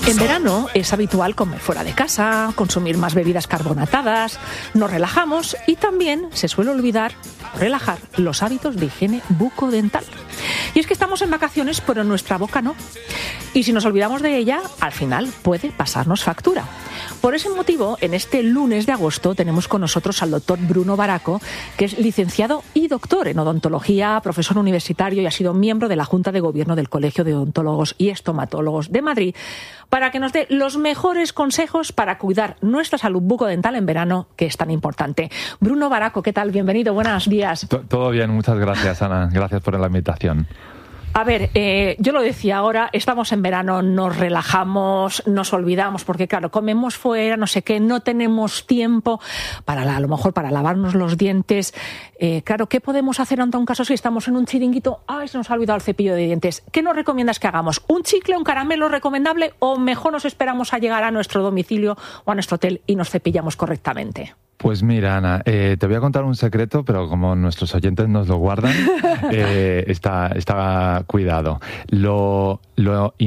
En verano es habitual comer fuera de casa, consumir más bebidas carbonatadas, nos relajamos y también se suele olvidar relajar los hábitos de higiene bucodental. Y es que estamos en vacaciones, pero nuestra boca no. Y si nos olvidamos de ella, al final puede pasarnos factura. Por ese motivo, en este lunes de agosto tenemos con nosotros al doctor Bruno Baraco, que es licenciado y doctor en odontología, profesor universitario y ha sido miembro de la Junta de Gobierno del Colegio de Odontólogos y Estomatólogos de Madrid, para que nos dé los mejores consejos para cuidar nuestra salud bucodental en verano, que es tan importante. Bruno Baraco, ¿qué tal? Bienvenido, buenos días. Todo bien, muchas gracias, Ana. Gracias por la invitación. A ver, yo lo decía ahora, estamos en verano, nos relajamos, nos olvidamos, porque claro, comemos fuera, no sé qué, no tenemos tiempo a lo mejor para lavarnos los dientes. Claro, ¿qué podemos hacer ante un caso si estamos en un chiringuito? ¡Ay, se nos ha olvidado el cepillo de dientes! ¿Qué nos recomiendas que hagamos? ¿Un chicle, un caramelo recomendable o mejor nos esperamos a llegar a nuestro domicilio o a nuestro hotel y nos cepillamos correctamente? Pues mira, Ana, te voy a contar un secreto, pero como nuestros oyentes nos lo guardan, está cuidado. Lo